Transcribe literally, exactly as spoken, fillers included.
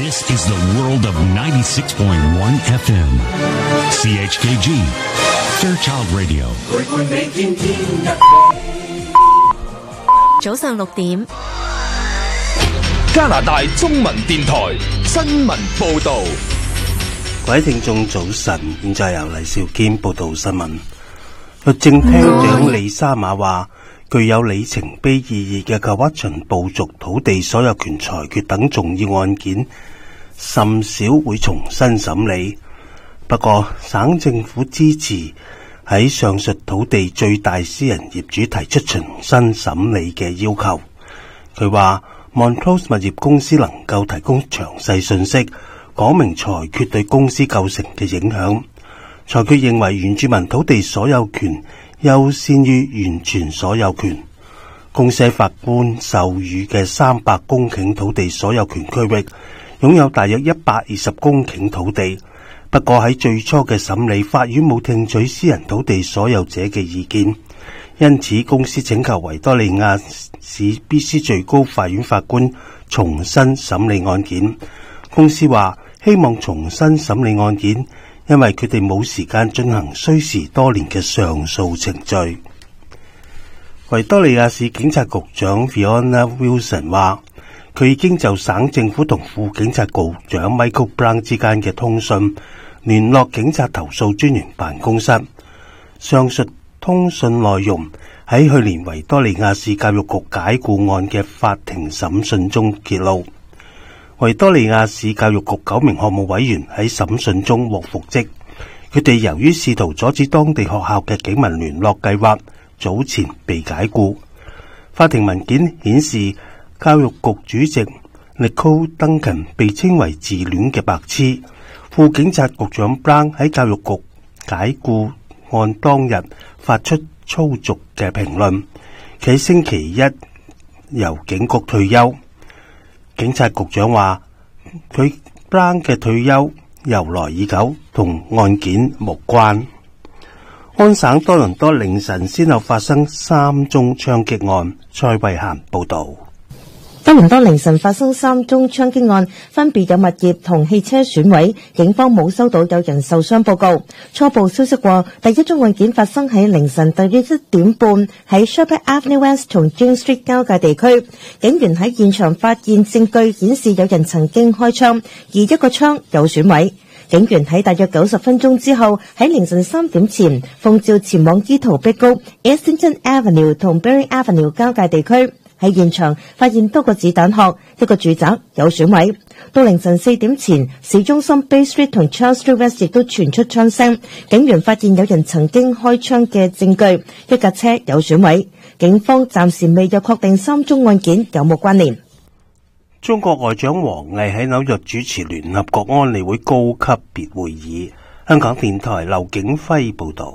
This is the world of ninety-six point one F M. C H K G, Fairchild Radio. 早上六點， 加拿大中文電台新聞報道。 各位聽眾早晨，現在由黎兆堅報道新聞。律政廳長李沙馬話，具有里程碑意義嘅卡瓦秦部族土地所有權裁決等重要案件，甚少會重新審理。不過，省政府支持喺上述土地最大私人業主提出重新審理嘅要求。佢話 Montrose 物業公司能夠提供詳細信息，講明裁決對公司構成嘅影響。裁決認為原住民土地所有權優先於完全所有權。公司喺法官授予嘅三百公頃土地所有權區域，擁有大約一百二十公頃土地。不過喺最初嘅審理，法院冇聽取私人土地所有者嘅意見，因此公司請求維多利亞市 B C 最高法院法官重新審理案件。公司話希望重新審理案件，因為佢哋冇時間進行需時多年嘅上訴程序。維多利亞市警察局長 Fiona Wilson 話，佢已經就省政府同副警察局長 Michael Brown 之間嘅通訊聯絡警察投訴專員辦公室。上述通訊內容喺去年維多利亞市教育局解僱案嘅法庭審訊中揭露。維多利亞市教育局九名項目委員喺審訊中獲復職，佢哋由於試圖阻止當地學校嘅警民聯絡計劃，早前被解僱。法庭文件顯示，教育局主席 Nicole Duncan 被稱為自戀嘅白痴。副警察局長 Brown 喺教育局解僱案當日發出粗俗嘅評論，佢喺星期一由警局退休。警察局長話，佢 Brown 嘅退休由來已久，同案件無關。安省多倫多凌晨先後發生三宗槍擊案。蔡慧嫻報道。 多倫多凌晨發生三宗槍擊案，分別有物業同汽車損毀，警方冇收到有人受傷報告。初步消息話，第一宗案件發生喺凌晨大約一點半，喺 Sheppard Avenue West 同 James Street 交界地區。警員喺現場發現證據顯示有人曾經開槍，而一個槍有損毀。警員喺大約九十分鐘之後，喺凌晨三點前奉召前往伊圖碧谷 Eastington Avenue 同 Berry Avenue 交界地區。喺現場發現多個子彈殼，一個住宅有損毀。到凌晨四點前，市中心 Bay Street 同 Charles Street West 亦都傳出槍聲。警員發現有人曾經開槍嘅證據，一架車有損毀。警方暫時未有確定三宗案件有冇關聯。 中國外長王毅喺紐約主持聯合國安理會高級別會議。香港電台劉景輝報道。